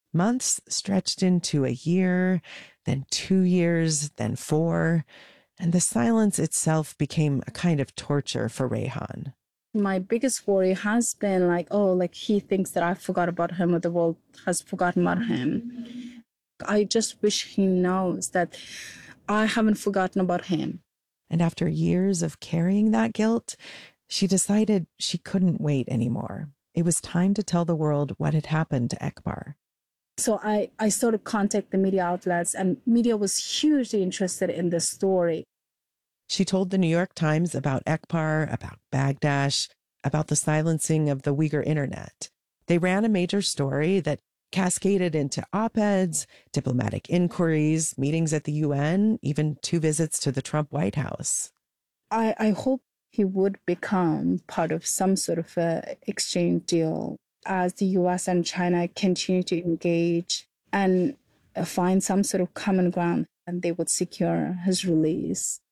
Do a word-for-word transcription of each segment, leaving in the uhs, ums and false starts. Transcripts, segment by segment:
Months stretched into a year, then two years, then four, and the silence itself became a kind of torture for Rayhan. My biggest worry has been like, oh, like he thinks that I forgot about him or the world has forgotten about him. I just wish he knows that I haven't forgotten about him. And after years of carrying that guilt, she decided she couldn't wait anymore. It was time to tell the world what had happened to Ekbar. So I, I started contacting the media outlets, and media was hugely interested in this story. She told the New York Times about Ekbar, about Bagdash, about the silencing of the Uyghur internet. They ran a major story that cascaded into op-eds, diplomatic inquiries, meetings at the U N, even two visits to the Trump White House. I, I hope he would become part of some sort of a exchange deal as the U S and China continue to engage and find some sort of common ground, and they would secure his release.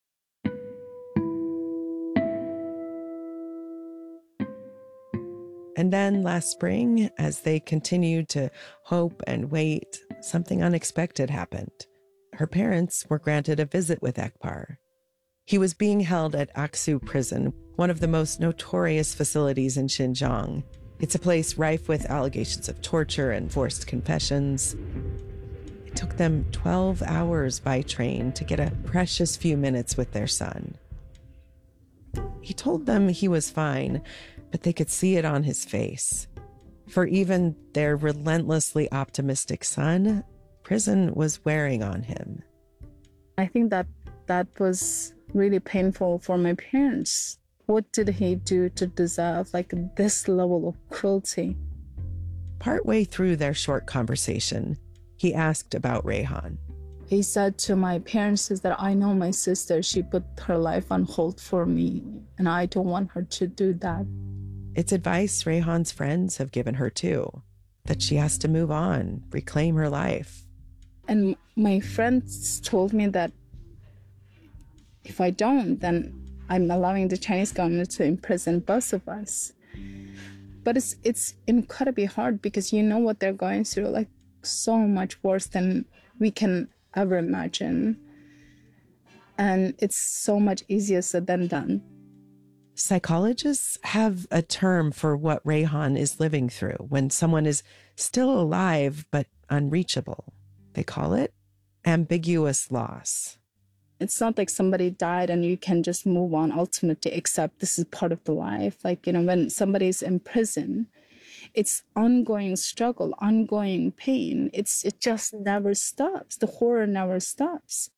And then last spring, as they continued to hope and wait, something unexpected happened. Her parents were granted a visit with Ekbar. He was being held at Aksu Prison, one of the most notorious facilities in Xinjiang. It's a place rife with allegations of torture and forced confessions. It took them twelve hours by train to get a precious few minutes with their son. He told them he was fine, but they could see it on his face. For even their relentlessly optimistic son, prison was wearing on him. I think that that was really painful for my parents. What did he do to deserve like this level of cruelty? Partway through their short conversation, he asked about Rayhan. He said to my parents is that I know my sister, she put her life on hold for me, and I don't want her to do that. It's advice Rayhan's friends have given her too, that she has to move on, reclaim her life. And my friends told me that if I don't, then I'm allowing the Chinese government to imprison both of us. But it's it's incredibly hard because you know what they're going through, like so much worse than we can ever imagine. And it's so much easier said than done. Psychologists have a term for what Rayhan is living through when someone is still alive but unreachable. They call it ambiguous loss. It's not like somebody died and you can just move on ultimately, except this is part of the life. Like, you know, when somebody's in prison, it's ongoing struggle, ongoing pain. It's it just never stops. The horror never stops.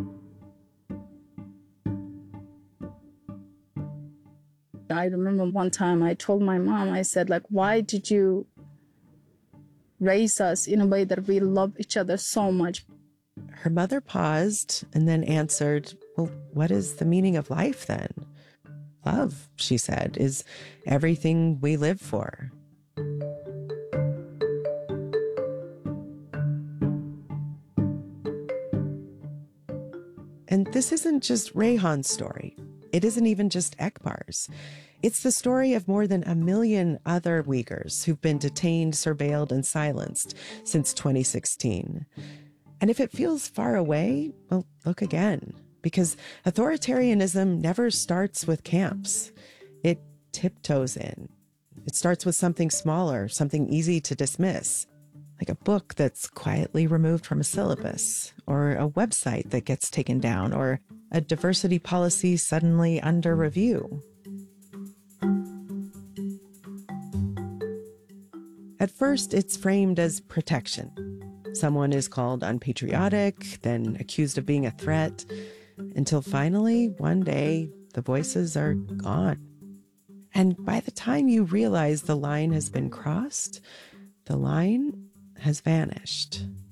I remember one time I told my mom, I said, like, why did you raise us in a way that we love each other so much? Her mother paused and then answered, well, what is the meaning of life then? Love, she said, is everything we live for. And this isn't just Rayhan's story. It isn't even just Ekbar's. It's the story of more than a million other Uyghurs who've been detained, surveilled, and silenced since twenty sixteen. And if it feels far away, well, look again, because authoritarianism never starts with camps. It tiptoes in. It starts with something smaller, something easy to dismiss, like a book that's quietly removed from a syllabus, or a website that gets taken down, or a diversity policy suddenly under review. At first, it's framed as protection. Someone is called unpatriotic, then accused of being a threat, until finally, one day, the voices are gone. And by the time you realize the line has been crossed, the line has vanished.